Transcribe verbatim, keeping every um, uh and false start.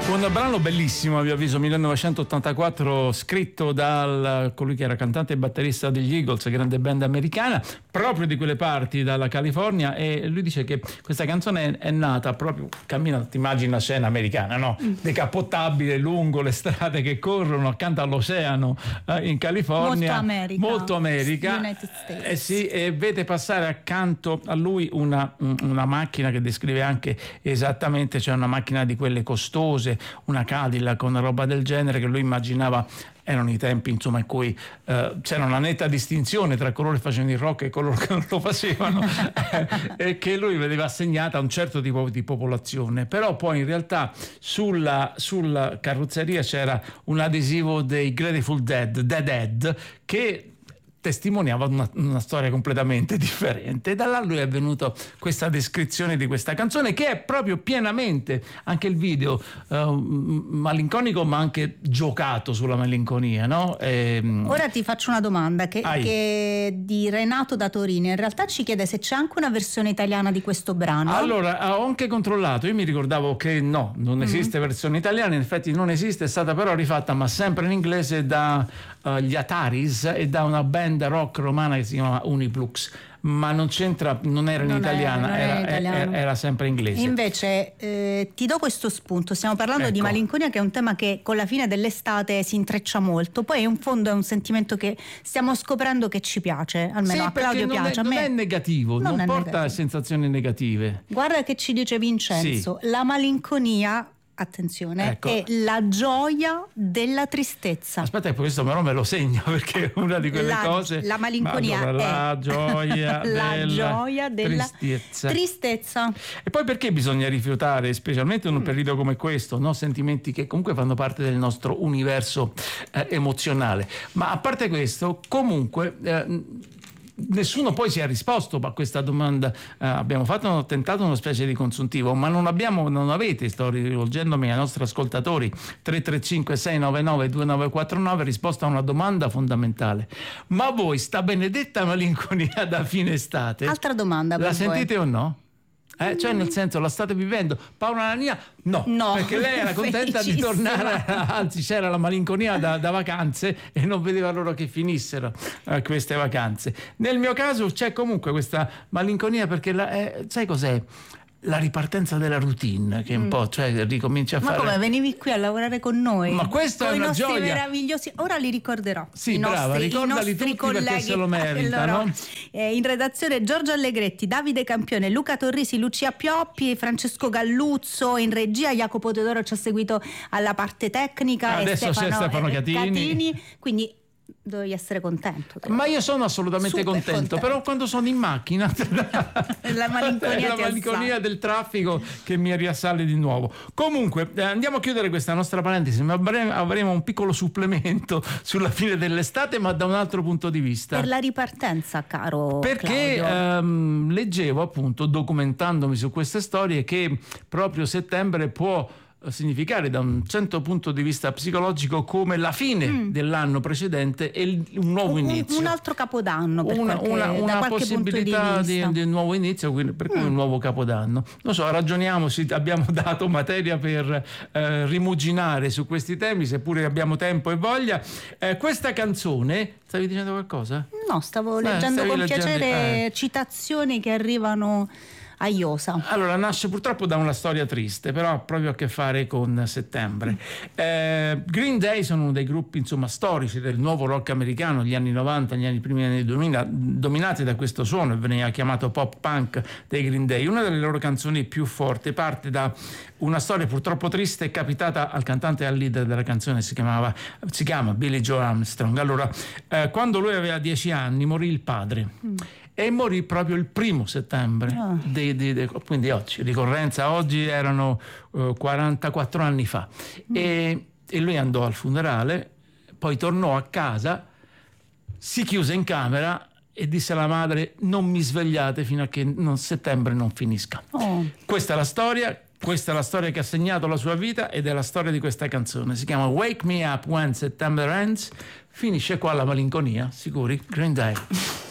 Un brano bellissimo, a mio avviso, millenovecentottantaquattro, scritto da colui che era cantante e batterista degli Eagles, grande band americana, proprio di quelle parti, dalla California, e lui dice che questa canzone è, è nata proprio, cammina, ti immagini la scena americana, no? Mm. Decapottabile, lungo le strade che corrono accanto all'oceano eh, in California. Molto America. Molto America. United States. Eh sì, e vede passare accanto a lui una, una macchina che descrive anche esattamente, cioè una macchina di quelle costose, una Cadillac, una roba del genere, che lui immaginava erano i tempi, insomma, in cui eh, c'era una netta distinzione tra coloro che facevano il rock e coloro che non lo facevano e che lui vedeva assegnata a un certo tipo di popolazione. Però poi in realtà sulla, sulla carrozzeria c'era un adesivo dei Grateful Dead, Dead Head, che testimoniava una, una storia completamente differente, e da là lui è venuto questa descrizione di questa canzone, che è proprio pienamente anche il video uh, malinconico, ma anche giocato sulla malinconia, no? E, ora ti faccio una domanda che, che di Renato da Torino in realtà ci chiede se c'è anche una versione italiana di questo brano. Allora, ho anche controllato, io mi ricordavo che no, non esiste mm-hmm. versione italiana, in effetti non esiste, è stata però rifatta, ma sempre in inglese, da uh, gli Ataris e da una band rock romana che si chiama Uniplux, ma non c'entra, non era in non italiana, era, era, era, era sempre inglese. Invece eh, ti do questo spunto, stiamo parlando ecco. di malinconia, che è un tema che con la fine dell'estate si intreccia molto, poi in fondo è un sentimento che stiamo scoprendo che ci piace, almeno sì, a Claudio non piace. È, a me non è negativo, non, non porta negativo. sensazioni negative. Guarda che ci dice Vincenzo, sì. La malinconia, attenzione, ecco. è la gioia della tristezza. Aspetta, questo però me lo segno, perché è una di quelle la, cose. La malinconia allora, è la gioia la della gioia della tristezza. tristezza. E poi perché bisogna rifiutare, specialmente in un periodo come questo, no? Sentimenti che comunque fanno parte del nostro universo eh, emozionale. Ma a parte questo, comunque eh, nessuno poi si è risposto a questa domanda. Eh, abbiamo fatto un tentato una specie di consuntivo, ma non abbiamo, non avete, sto rivolgendomi ai nostri ascoltatori, tre tre cinque sei nove nove due nove quattro nove, risposta a una domanda fondamentale: ma voi sta benedetta malinconia da fine estate? Altra domanda per la sentite voi. o no? Eh, cioè nel senso, la state vivendo? Paola Nania no, no, perché lei era contenta di tornare, anzi c'era la malinconia da, da vacanze e non vedeva loro che finissero eh, queste vacanze. Nel mio caso c'è comunque questa malinconia perché la, eh, sai cos'è? La ripartenza della routine, che un mm. po', cioè ricomincia a ma fare. Ma come venivi qui a lavorare con noi? Ma questa con è una i nostri gioia meravigliosi. Ora li ricorderò. Sì, I brava, nostri, ricordali i tutti colleghi, perché se lo meritano. Allora, eh, in redazione Giorgio Allegretti, Davide Campione, Luca Torrisi, Lucia Pioppi, Francesco Galluzzo, in regia Jacopo Teodoro ci ha seguito alla parte tecnica. Adesso e Stefano, c'è Stefano eh, Catini. Catini. Quindi dovevi essere contento. Te. Ma io sono assolutamente contento, contento, però quando sono in macchina la malinconia, la malinconia del traffico che mi riassale di nuovo. Comunque eh, andiamo a chiudere questa nostra parentesi, ma avremo un piccolo supplemento sulla fine dell'estate, ma da un altro punto di vista. Per la ripartenza, caro perché ehm, leggevo, appunto, documentandomi su queste storie, che proprio settembre può significare da un certo punto di vista psicologico come la fine mm. dell'anno precedente e un nuovo un, inizio, un altro capodanno, per una, qualche, una, una da possibilità di, di, di un nuovo inizio, quindi per cui mm. un nuovo capodanno. Non so, ragioniamo, abbiamo dato materia per eh, rimuginare su questi temi, seppure abbiamo tempo e voglia. Eh, questa canzone, stavi dicendo qualcosa? No, stavo leggendo eh, con leggendo, piacere eh. citazioni che arrivano a iosa. Allora, nasce purtroppo da una storia triste, però ha proprio a che fare con settembre. Eh, Green Day sono uno dei gruppi, insomma, storici del nuovo rock americano, gli anni novanta, gli anni primi anni duemila, dominati da questo suono, veniva chiamato pop punk dei Green Day. Una delle loro canzoni più forti parte da una storia purtroppo triste capitata al cantante e al leader della canzone, si chiamava si chiama Billy Joe Armstrong. Allora, eh, quando lui aveva dieci anni morì il padre. Mm. E morì proprio il primo settembre, oh. di, di, di, quindi oggi, ricorrenza oggi, erano uh, quarantaquattro anni fa. Mm. E, e lui andò al funerale, poi tornò a casa, si chiuse in camera e disse alla madre: non mi svegliate fino a che non, settembre non finisca. Oh. Questa è la storia. Questa è la storia che ha segnato la sua vita ed è la storia di questa canzone. Si chiama Wake Me Up When September Ends. Finisce qua la malinconia, sicuri? Green Day.